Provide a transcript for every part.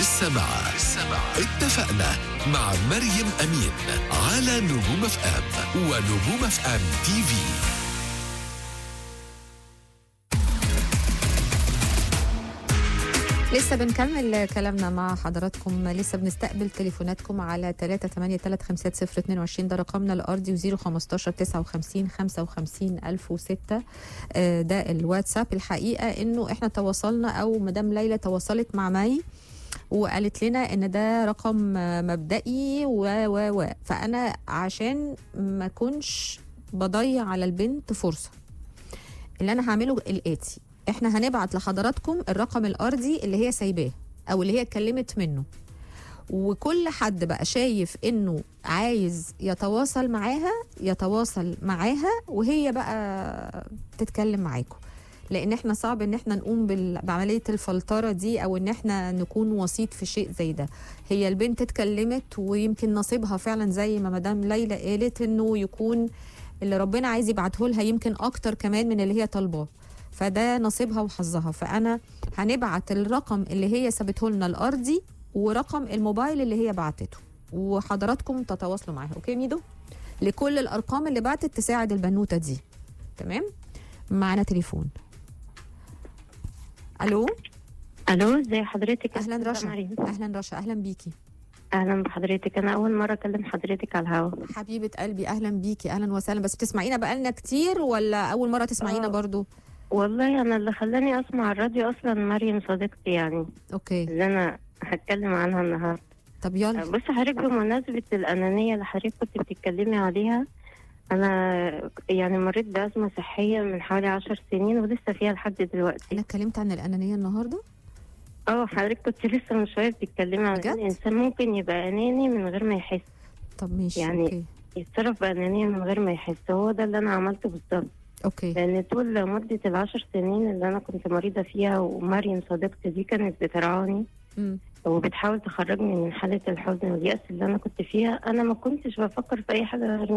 للسماع. اتفقنا مع مريم أمين على نجوم اف ام ونجوم اف ام تي في. لسه بنكمل كلامنا مع حضراتكم، لسه بنستقبل تليفوناتكم على 3835022 ده رقمنا الأرضي، و015 59 55 1006 ده الواتساب. الحقيقة إنه إحنا تواصلنا أو مدام ليلى تواصلت مع مي وقالت لنا إن ده رقم مبدئي و فأنا عشان ما كنش بضيع على البنت فرصة، اللي أنا هعمله الآتي: احنا هنبعت لحضراتكم الرقم الارضي اللي هي سايباه او اللي هي اتكلمت منه، وكل حد بقى شايف انه عايز يتواصل معاها يتواصل معاها وهي بقى تتكلم معاكم، لان احنا صعب ان احنا نقوم بعمليه الفلتره دي او ان احنا نكون وسيط في شيء زي ده. هي البنت اتكلمت ويمكن نصيبها فعلا زي ما مدام ليلى قالت انه يكون اللي ربنا عايز يبعته لها يمكن اكتر كمان من اللي هي طالباه، فده نصيبها وحظها. فأنا هنبعت الرقم اللي هي سابته لنا الأرضي ورقم الموبايل اللي هي بعتته، وحضراتكم تتواصلوا معاها. أوكي ميدو؟ لكل الأرقام اللي بعتت تساعد البنوتة دي. تمام؟ معنا تليفون. ألو؟ الو، ازي حضرتك؟ أهلا رشا. أهلا رشا، أهلا بيكي. اهلا بحضرتك، انا اول مره اكلم حضرتك على الهوا. حبيبة قلبي أهلا بيكي، أهلا وسهلا. بس بتسمعينا بقالنا كتير ولا أول مرة تسمعينا برضو؟ والله انا اللي خلاني اسمع الراديو اصلا مريم صديقتي، يعني اوكي اللي انا هتكلم عنها النهارده. طب يلا. بصي حضرتك، بمناسبه الانانيه اللي حضرتك كنت بتتكلمي عليها، انا يعني مريت بازمه صحيه من حوالي 10 سنين ولسه فيها لحد دلوقتي. انا اتكلمت عن الانانيه النهارده. حضرتك كنت لسه من شويه بتتكلمي عن الانسان ممكن يبقى اناني من غير ما يحس. طب ماشي، يعني أوكي. يتصرف بانانيه من غير ما يحس، هو ده اللي انا عملته بالظبط. اوكي. لان طول مده ال10 سنين اللي انا كنت مريضه فيها، ومريم صديقتي دي كانت بترعاني وبتحاول تخرجني من حاله الحزن واليأس اللي انا كنت فيها، انا ما كنتش بفكر في اي حاجه غير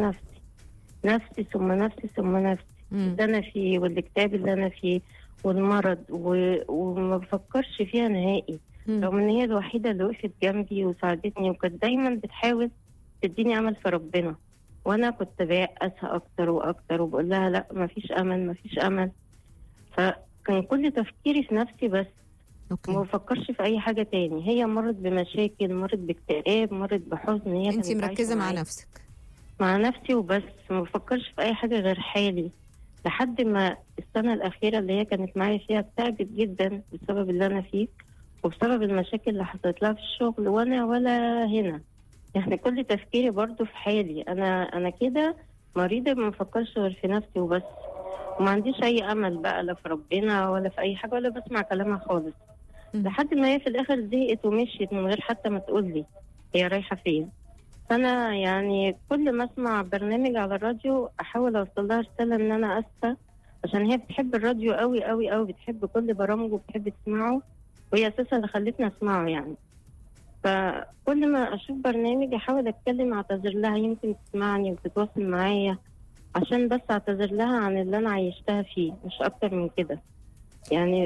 نفسي ثم نفسي ثم نفسي. اللي انا فيه والاكتئاب اللي انا فيه والمرض وما بفكرش فيها نهائي، رغم ان هي الوحيده اللي وقفت جنبي وساعدتني، وكانت دايما بتحاول تديني امل في ربنا، وانا كنت بيأسها اكتر واكتر وبقول لها لا مفيش امل مفيش امل. فكان كل تفكيري في نفسي بس. أوكي. ما بفكرش في اي حاجه تاني. هي مرت بمشاكل، مرت باكتئاب، مرت بحزن. هي انتي مركزه مع نفسك؟ مع نفسي وبس، ما بفكرش في اي حاجه غير حالي، لحد ما السنه الاخيره اللي هي كانت معايا فيها تعبت جدا بسبب اللي انا فيه وبسبب المشاكل اللي حصلت لها في الشغل، وانا ولا هنا. يعني كل تفكيري برضو في حالي، انا كده مريضه، ما بفكرش غير في نفسي وبس، وما عنديش اي امل بقى لا في ربنا ولا في اي حاجه، ولا بسمع كلامها خالص. لحد ما هي في الاخر زهقت ومشيت من غير حتى ما تقول لي هي رايحه فين. فانا يعني كل ما اسمع برنامج على الراديو احاول اوصل لها رساله ان انا اسفه، عشان هي بتحب الراديو قوي قوي قوي، بتحب كل برامجه وبتحب تسمعه، وهي اساسا اللي خلتني اسمعه يعني. فكل ما اشوف برنامج احاول اتكلم، اعتذر لها يمكن تسمعني وتتواصل معايا، عشان بس اعتذر لها عن اللي انا عايشتها فيه، مش اكتر من كده. يعني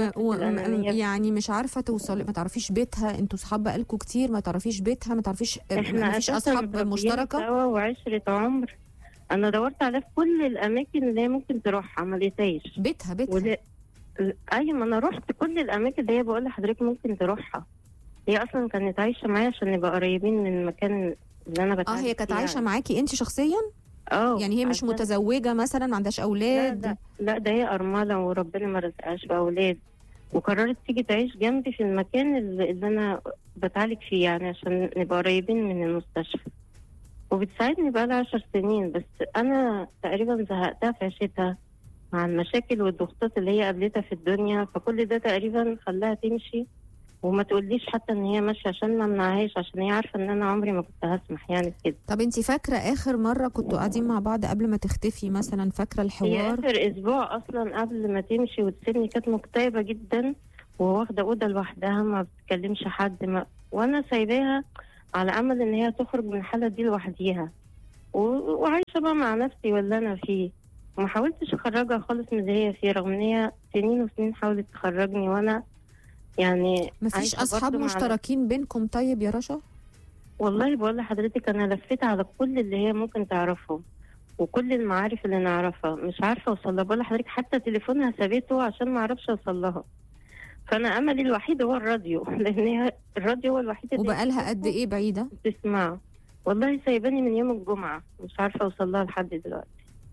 يعني مش عارفه توصل، ما تعرفيش بيتها؟ انتوا صحاب بقالكوا كتير، ما تعرفيش بيتها؟ ما تعرفيش احنا مفيش اصحاب مشتركه سوا وعشره عمر. انا دورت عليها في كل الاماكن اللي هي ممكن تروحها، ما لقيتهاش. بيتها ايوه، ما انا رحت كل الاماكن اللي هي بقول لحضرتك ممكن تروحها. هي اصلا كانت عايشه معايا عشان نبقى قريبين من المكان اللي انا بتعالج فيه. هي كانت عايشه معاكي انت شخصيا؟ يعني هي مش متزوجه مثلا، ما عندهاش اولاد؟ لا ده هي ارمله وربنا ما رزقهاش باولاد، وقررت تيجي تعيش جنبي في المكان اللي انا بتعالج فيه، يعني عشان نبقى قريبين من المستشفى، وبتساعدني بقى لها 10 سنين. بس انا تقريبا زهقتها في عيشتها مع المشاكل والضغوطات اللي هي قابلتها في الدنيا، فكل ده تقريبا خلاها تمشي وما تقوليش حتى ان هي ماشيه، عشان ما منعهاش، عشان هي عارفه ان انا عمري ما كنت هسمح يعني كده. طب انت فاكره اخر مره كنتوا قاعدين مع بعض قبل ما تختفي مثلا؟ فاكره الحوار؟ هي اخر اسبوع اصلا قبل ما تمشي وتسيبني كانت مكتئبه جدا، وواخده اوضه لوحدها ما بتكلمش حد، وانا سايباها على امل ان هي تخرج من الحاله دي لوحديها، وعايشه بقى مع نفسي واللي انا فيه، وما حاولتش اخرجها خالص من اللي هي فيه، رغم ان هي سنين وسنين حاولت تخرجني، وانا يعني مفيش عايشة اصحاب برضو مع مشتركين بينكم طيب يا رشا؟ والله بقول لحضرتك انا لفيت على كل اللي هي ممكن تعرفه وكل المعارف اللي نعرفها، مش عارفه اوصل لها. بقول لحضرتك حتى تليفونها سابته عشان ما اعرفش اوصل لها. فانا املي الوحيد هو الراديو لان الراديو هو الوحيد اللي وبقالها قد ايه بعيده؟ بتسمعه. والله سايباني من يوم الجمعه، مش عارفه اوصل لها لحد دلوقتي.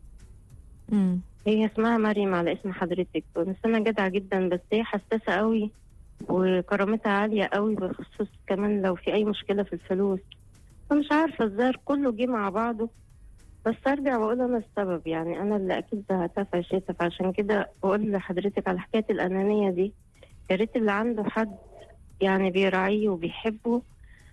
هي اسمها مريم على اسم حضرتك، وإنسانة جدعة جدا، بس هي حساسة قوي وكرامتها عالية قوي، بخصوص كمان لو في أي مشكلة في الفلوس. فمش عارفة الظاهر كله جه مع بعضه. بس أرجع وأقول أنا السبب، يعني أنا اللي أكيد زهقتها في عيشتها. فعشان كده بقول لحضرتك على حكاية الأنانية دي، يا ريت اللي عنده حد يعني بيراعيه وبيحبه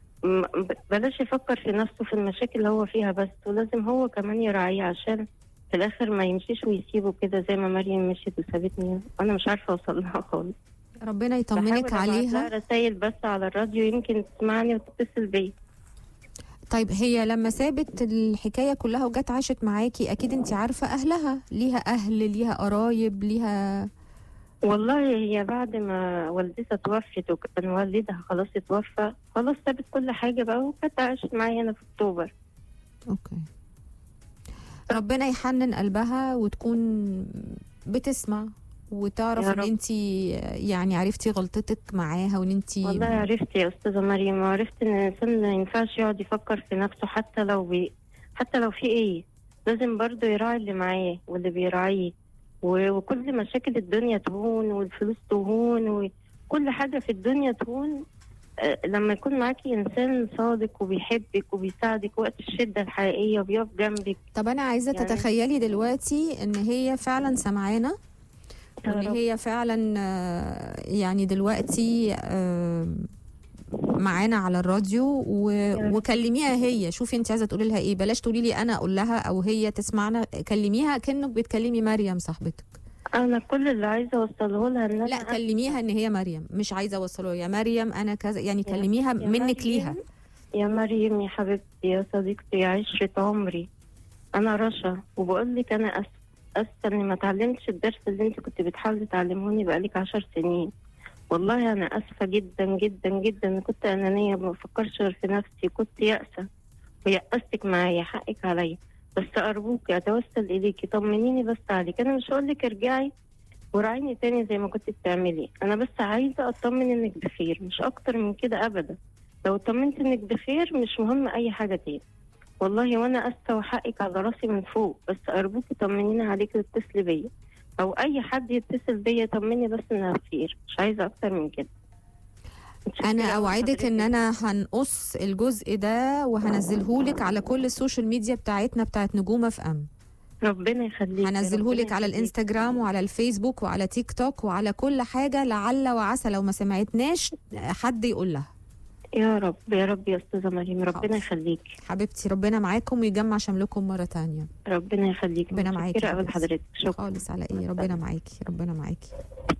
بلاش يفكر في نفسه في المشاكل اللي هو فيها بس، ولازم هو كمان يراعيه عشان في الاخر ما يمشيش ويسيبه كده زي ما مريم مشيت وسابتني. انا مش عارفه اوصل لها خالص. ربنا يطمنك عليها. رسائل بس على الراديو يمكن تسمعني وتتصل بيا. طيب هي لما سابت الحكايه كلها وجت عاشت معاكي، اكيد انت عارفه اهلها، ليها اهل ليها قرايب ليها؟ والله هي بعد ما والدتها توفت وكان والدها خلاص اتوفى، خلاص سابت كل حاجه بقى وكانت عاشت معايا هنا في اكتوبر. اوكي. ربنا يحنن قلبها وتكون بتسمع وتعرف ان انت يعني عرفتي غلطتك معاها، وان انت والله عرفت يا استاذه مريم، وعرفت ان الانسان ما ينفعش يقعد يفكر في نفسه حتى لو في ايه، لازم برضه يراعي اللي معاه واللي بيراعيه، وكل مشاكل الدنيا تهون والفلوس تهون وكل حاجه في الدنيا تهون لما يكون معاكي انسان صادق وبيحبك وبيساعدك وقت الشده الحقيقيه وبيقف جنبك. طب انا عايزه يعني تتخيلي دلوقتي ان هي فعلا سمعانه، وان هي فعلا يعني دلوقتي معانا على الراديو وكلميها هي، شوفي انت عايزه تقولي لها ايه، بلاش تقولي لي انا اقول لها او هي تسمعنا، كلميها كأنك بتكلمي مريم صاحبتك. انا كل اللي عايزه اوصله لها ان لا كلميها ان هي مريم، مش عايزه اوصله يا مريم انا كذا، يعني كلميها منك ليها. يا مريم يا حبيبتي يا صديقتي يا عشرة عمري، انا رشا وبقول لك انا اسفه اني ما اتعلمتش الدرس اللي انت كنت بتحاولي تعلموني بقالك 10 سنين. والله انا اسفه جدا جدا جدا، كنت انانيه ما بفكرش غير في نفسي، كنت يائسه ويأستك معايا، حقك عليا. بس ارجوك اتوسل اليكي طمنيني بس عليك. انا مش هقول لك ارجعي وراعيني تاني زي ما كنت بتعملي، انا بس عايزه اطمن انك بخير، مش اكتر من كده ابدا. لو اطمنت انك بخير مش مهم اي حاجه تاني. والله وانا اسفه وحقك على راسي من فوق، بس ارجوكي طمنيني عليك واتصلي بيا، او اي حد يتصل بيا طمني بس انها بخير، مش عايزه اكتر من كده. انا اوعدك ان انا هنقص الجزء ده وهنزلهولك على كل السوشيال ميديا بتاعتنا بتاعت نجوم اف ام. ربنا يخليك. هنزلهولك على الانستجرام وعلى الفيسبوك وعلى تيك توك وعلى كل حاجه، لعل وعسى لو ما سمعتناش حد يقول لها. يا رب يا رب يا استاذه مريم، ربنا يخليك حبيبتي، ربنا معاكم ويجمع شملكم مره تانية. ربنا يخليك. ربنا معاكي. شكرا حضرتك. شكرا خالص. على ايه؟ ربنا معاكي ربنا معاكي.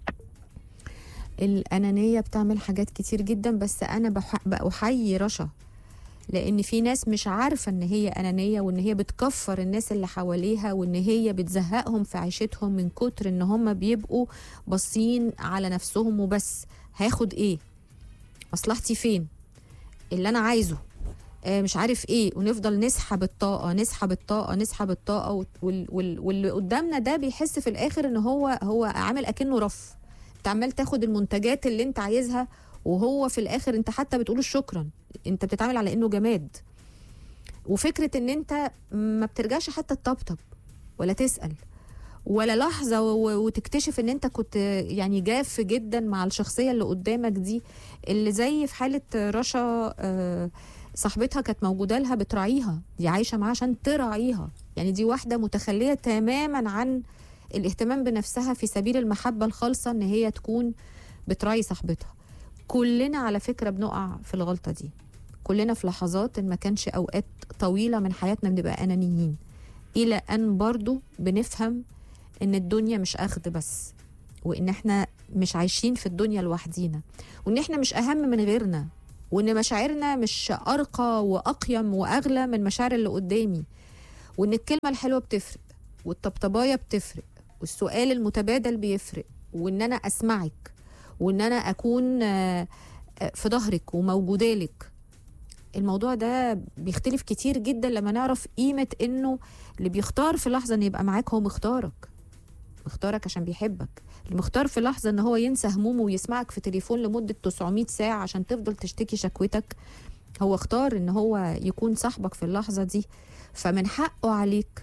الأنانية بتعمل حاجات كتير جدا، بس أنا بأحيي رشا، لأن في ناس مش عارفة إن هي أنانية، وإن هي بتكفر الناس اللي حواليها، وإن هي بتزهقهم في عيشتهم من كتر إن هم بيبقوا باصين على نفسهم وبس. هاخد إيه؟ مصلحتي فين؟ اللي أنا عايزه مش عارف إيه، ونفضل نسحب الطاقة نسحب الطاقة نسحب الطاقة، واللي قدامنا ده بيحس في الآخر إن هو عامل أكنه رف، انت عمال تاخد المنتجات اللي انت عايزها، وهو في الاخر انت حتى بتقول شكرا، انت بتتعامل على انه جماد. وفكره ان انت ما بترجعش حتى تطبطب ولا تسال ولا لحظه وتكتشف ان انت كنت يعني جاف جدا مع الشخصيه اللي قدامك دي، اللي زي في حاله رشا صاحبتها كانت موجوده لها بتراعيها، دي عايشه معاها عشان تراعيها، يعني دي واحده متخليه تماما عن الاهتمام بنفسها في سبيل المحبة الخالصة، ان هي تكون بتراعي صاحبتها. كلنا على فكرة بنقع في الغلطة دي، كلنا في لحظات ما كانش اوقات طويلة من حياتنا بنبقى انانيين، الى ان برضو بنفهم ان الدنيا مش اخذ بس، وان احنا مش عايشين في الدنيا لوحدينا، وان احنا مش اهم من غيرنا، وان مشاعرنا مش ارقى واقيم واغلى من مشاعر اللي قدامي، وان الكلمة الحلوة بتفرق، والطبطباية بتفرق، والسؤال المتبادل بيفرق، وان انا اسمعك، وان انا اكون في ظهرك وموجوده لك. الموضوع ده بيختلف كتير جدا لما نعرف قيمة انه اللي بيختار في لحظة ان يبقى معاك هو مختارك عشان بيحبك. اللي مختار في لحظة ان هو ينسى همومه ويسمعك في تليفون لمدة 900 ساعة عشان تفضل تشتكي شكوتك، هو اختار ان هو يكون صاحبك في اللحظة دي. فمن حقه عليك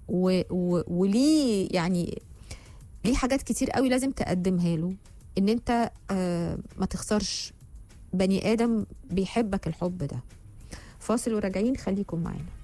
وليه يعني ليه حاجات كتير قوي لازم تقدمها له، ان انت ما تخسرش بني آدم بيحبك الحب ده. فاصل وراجعين، خليكم معانا.